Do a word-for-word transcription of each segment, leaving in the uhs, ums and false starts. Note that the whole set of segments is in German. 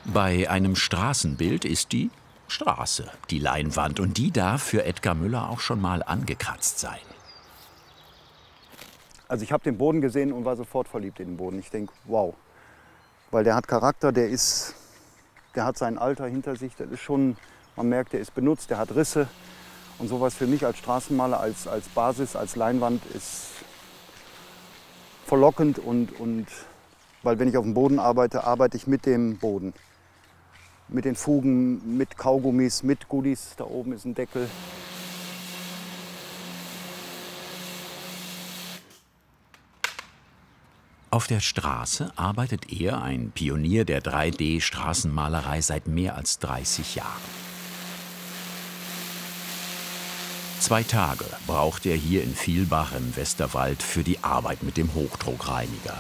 Bei einem Straßenbild ist die Straße die Leinwand und die darf für Edgar Müller auch schon mal angekratzt sein. Also ich habe den Boden gesehen und war sofort verliebt in den Boden. Ich denke, wow, weil der hat Charakter, der ist, der hat sein Alter hinter sich. Das ist schon, man merkt, der ist benutzt, der hat Risse. Und sowas für mich als Straßenmaler, als, als Basis, als Leinwand ist verlockend. Und, und, weil wenn ich auf dem Boden arbeite, arbeite ich mit dem Boden. Mit den Fugen, mit Kaugummis, mit Goodies. Da oben ist ein Deckel. Auf der Straße arbeitet er, ein Pionier der drei D-Straßenmalerei, seit mehr als dreißig Jahren. Zwei Tage braucht er hier in Vielbach im Westerwald für die Arbeit mit dem Hochdruckreiniger.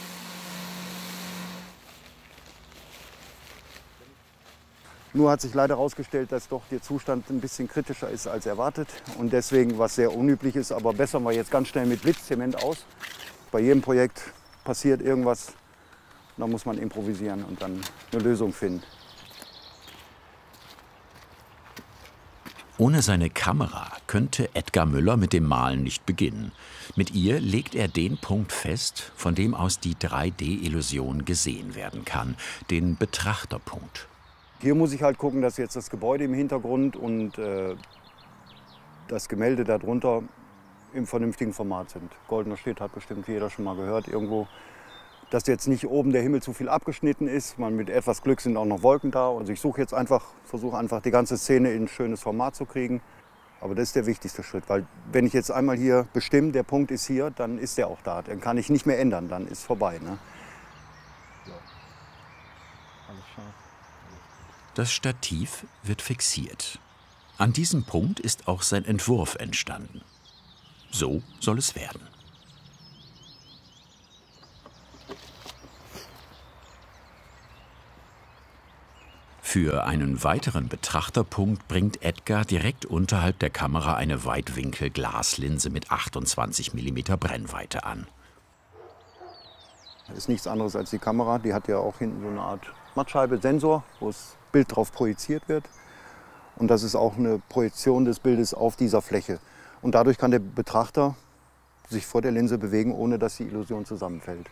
Nur hat sich leider herausgestellt, dass doch der Zustand ein bisschen kritischer ist als erwartet. Und deswegen, was sehr unüblich ist, aber bessern wir jetzt ganz schnell mit Blitzzement aus. Bei jedem Projekt passiert irgendwas, da muss man improvisieren und dann eine Lösung finden. Ohne seine Kamera könnte Edgar Müller mit dem Malen nicht beginnen. Mit ihr legt er den Punkt fest, von dem aus die drei D-Illusion gesehen werden kann, den Betrachterpunkt. Hier muss ich halt gucken, dass jetzt das Gebäude im Hintergrund und äh, das Gemälde darunter im vernünftigen Format sind. Goldener Schnitt hat bestimmt jeder schon mal gehört irgendwo. Dass jetzt nicht oben der Himmel zu viel abgeschnitten ist. Man, mit etwas Glück sind auch noch Wolken da. Also ich suche jetzt einfach, versuche einfach die ganze Szene in ein schönes Format zu kriegen. Aber das ist der wichtigste Schritt, weil wenn ich jetzt einmal hier bestimme, der Punkt ist hier, dann ist der auch da. Den kann ich nicht mehr ändern, dann ist vorbei. Ne? Das Stativ wird fixiert. An diesem Punkt ist auch sein Entwurf entstanden. So soll es werden. Für einen weiteren Betrachterpunkt bringt Edgar direkt unterhalb der Kamera eine Weitwinkel-Glaslinse mit achtundzwanzig Millimeter Brennweite an. Das ist nichts anderes als die Kamera. Die hat ja auch hinten so eine Art Mattscheibe, Sensor, wo das Bild drauf projiziert wird. Und das ist auch eine Projektion des Bildes auf dieser Fläche. Und dadurch kann der Betrachter sich vor der Linse bewegen, ohne dass die Illusion zusammenfällt.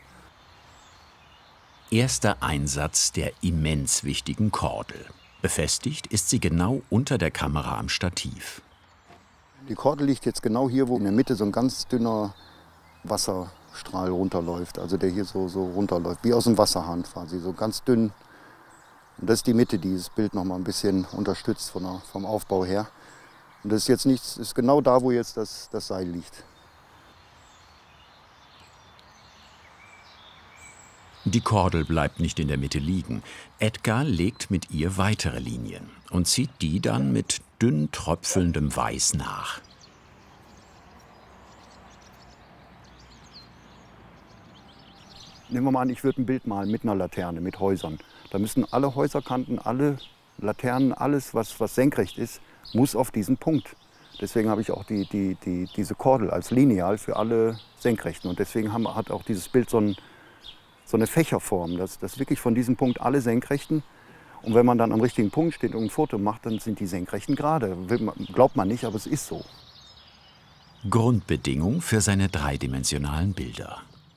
Erster Einsatz der immens wichtigen Kordel. Befestigt ist sie genau unter der Kamera am Stativ. Die Kordel liegt jetzt genau hier, wo in der Mitte so ein ganz dünner Wasserstrahl runterläuft. Also der hier so, so runterläuft, wie aus dem Wasserhahn quasi, so ganz dünn. Und das ist die Mitte, die dieses Bild noch mal ein bisschen unterstützt von der, vom Aufbau her. Und das ist jetzt nichts, ist genau da, wo jetzt das, das Seil liegt. Die Kordel bleibt nicht in der Mitte liegen. Edgar legt mit ihr weitere Linien und zieht die dann mit dünn tröpfelndem Weiß nach. Nehmen wir mal an, ich würde ein Bild malen mit einer Laterne, mit Häusern. Da müssen alle Häuserkanten, alle Laternen, alles, was, was senkrecht ist, muss auf diesen Punkt. Deswegen habe ich auch die, die, die, diese Kordel als Lineal für alle Senkrechten. Und deswegen haben, hat auch dieses Bild so, ein, so eine Fächerform, dass, dass wirklich von diesem Punkt alle Senkrechten. Und wenn man dann am richtigen Punkt steht und ein Foto macht, dann sind die Senkrechten gerade. Glaubt man nicht, aber es ist so. Grundbedingung für seine dreidimensionalen Bilder.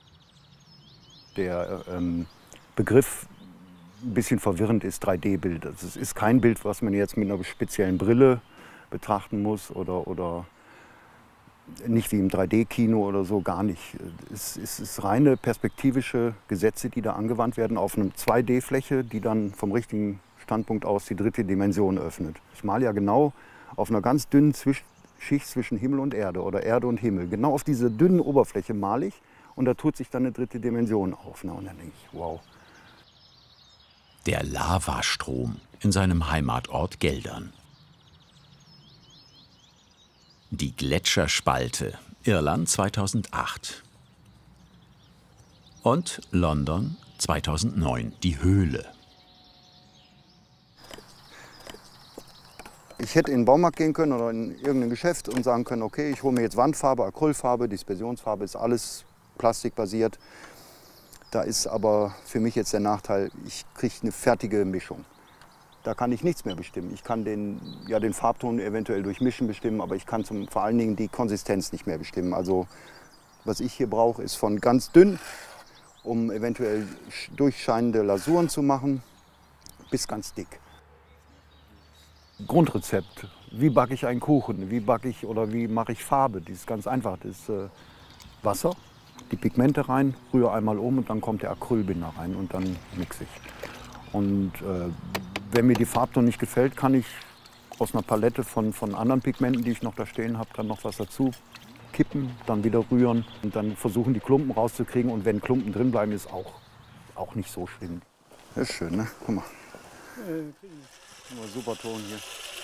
Der ähm, Begriff ein bisschen verwirrend ist drei D-Bild. Also es ist kein Bild, was man jetzt mit einer speziellen Brille betrachten muss oder, oder nicht wie im drei D-Kino oder so, gar nicht. Es, es ist reine perspektivische Gesetze, die da angewandt werden auf einer zwei D-Fläche, die dann vom richtigen Standpunkt aus die dritte Dimension öffnet. Ich male ja genau auf einer ganz dünnen Zwisch- Schicht zwischen Himmel und Erde oder Erde und Himmel. Genau auf dieser dünnen Oberfläche male ich und da tut sich dann eine dritte Dimension auf. Na, und dann denke ich, wow. Der Lavastrom in seinem Heimatort Geldern. Die Gletscherspalte, Irland zweitausendacht. Und London zweitausendneun, die Höhle. Ich hätte in den Baumarkt gehen können oder in irgendein Geschäft und sagen können, okay, ich hole mir jetzt Wandfarbe, Acrylfarbe, Dispersionsfarbe, ist alles plastikbasiert. Da ist aber für mich jetzt der Nachteil, ich kriege eine fertige Mischung. Da kann ich nichts mehr bestimmen. Ich kann den, ja, den Farbton eventuell durch Mischen bestimmen, aber ich kann zum, vor allen Dingen die Konsistenz nicht mehr bestimmen. Also was ich hier brauche, ist von ganz dünn, um eventuell durchscheinende Lasuren zu machen, bis ganz dick. Grundrezept. Wie backe ich einen Kuchen? Wie backe ich oder wie mache ich Farbe? Das ist ganz einfach. Das ist äh, Wasser, die Pigmente rein, rühre einmal um und dann kommt der Acrylbinder rein und dann mixe ich. Und äh, wenn mir die Farbton nicht gefällt, kann ich aus einer Palette von, von anderen Pigmenten, die ich noch da stehen habe, dann noch was dazu kippen, dann wieder rühren und dann versuchen, die Klumpen rauszukriegen. Und wenn Klumpen drin bleiben, ist auch, auch nicht so schlimm. Das ist schön, ne? Guck mal. Äh, super Ton hier.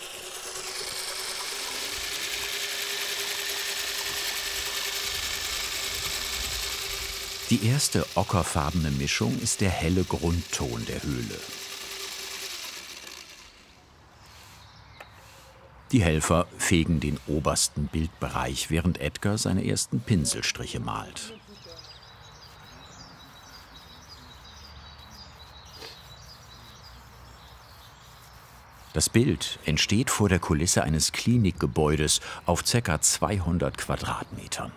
Die erste ockerfarbene Mischung ist der helle Grundton der Höhle. Die Helfer fegen den obersten Bildbereich, während Edgar seine ersten Pinselstriche malt. Das Bild entsteht vor der Kulisse eines Klinikgebäudes auf ca. zweihundert Quadratmetern.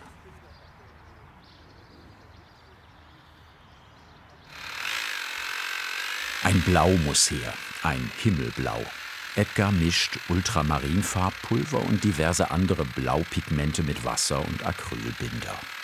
Ein Blau muss her, ein Himmelblau. Edgar mischt Ultramarinfarbpulver und diverse andere Blaupigmente mit Wasser und Acrylbinder.